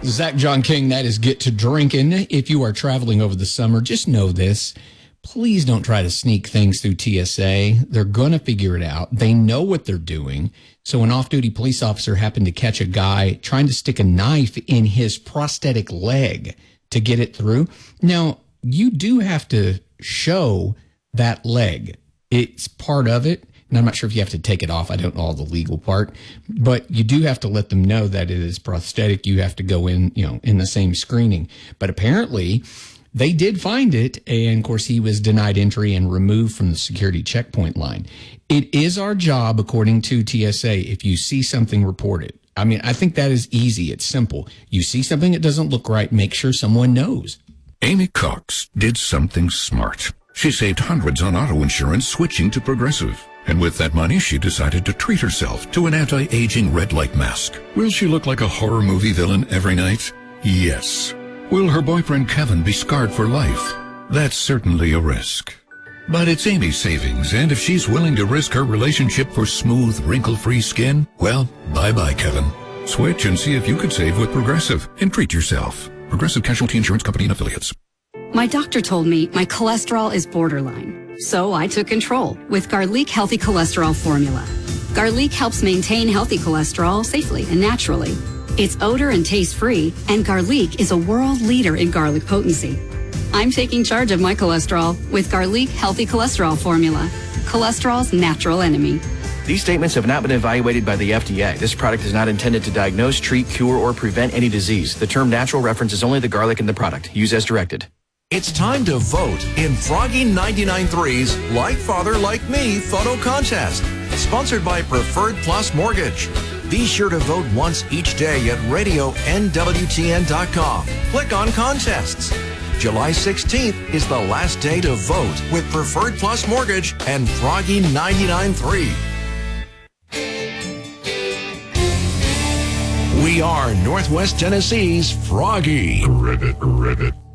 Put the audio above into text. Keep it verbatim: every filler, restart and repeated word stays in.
Zach John King, that is Get to Drinking. If you are traveling over the summer, just know this. Please don't try to sneak things through T S A. They're going to figure it out. They know what they're doing. So an off-duty police officer happened to catch a guy trying to stick a knife in his prosthetic leg to get it through. Now, you do have to show that leg. It's part of it. And I'm not sure if you have to take it off. I don't know all the legal part, but you do have to let them know that it is prosthetic. You have to go in, you know, in the same screening. But apparently they did find it. And of course, he was denied entry and removed from the security checkpoint line. It is our job, according to T S A, if you see something, report it. I mean, I think that is easy. It's simple. You see something that doesn't look right, make sure someone knows. Amy Cox did something smart. She saved hundreds on auto insurance switching to Progressive. And with that money, she decided to treat herself to an anti-aging red light mask. Will she look like a horror movie villain every night? Yes. Will her boyfriend Kevin be scarred for life? That's certainly a risk. But it's Amy's savings, and if she's willing to risk her relationship for smooth, wrinkle-free skin, well, bye-bye, Kevin. Switch and see if you could save with Progressive and treat yourself. Progressive Casualty Insurance Company and Affiliates. My doctor told me my cholesterol is borderline. So I took control with Garlic Healthy Cholesterol Formula. Garlic helps maintain healthy cholesterol safely and naturally. It's odor and taste-free, and Garlic is a world leader in garlic potency. I'm taking charge of my cholesterol with Garlic Healthy Cholesterol Formula, cholesterol's natural enemy. These statements have not been evaluated by the F D A. This product is not intended to diagnose, treat, cure, or prevent any disease. The term natural references only the garlic in the product. Use as directed. It's time to vote in Froggy ninety-nine point three's Like Father Like Me photo contest, sponsored by Preferred Plus Mortgage. Be sure to vote once each day at radio N W T N dot com. Click on contests. July sixteenth is the last day to vote with Preferred Plus Mortgage and Froggy ninety-nine point three. We are Northwest Tennessee's Froggy. Ribbit, ribbit.